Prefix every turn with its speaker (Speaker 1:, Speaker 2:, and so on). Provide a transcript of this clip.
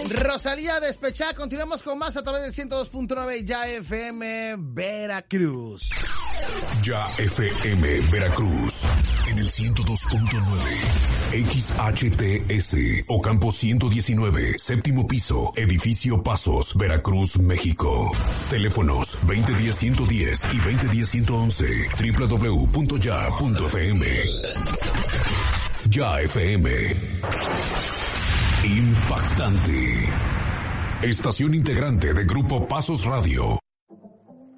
Speaker 1: Rosalía despechada. Continuamos con más a través del 102.9 Ya FM Veracruz.
Speaker 2: Ya FM Veracruz en el 102.9 XHTS Ocampo 119, séptimo piso, edificio Pasos, Veracruz, México. Teléfonos 2010-110 y 2010-111, www.ya.fm. Ya FM. Impactante. Estación integrante de Grupo Pasos Radio.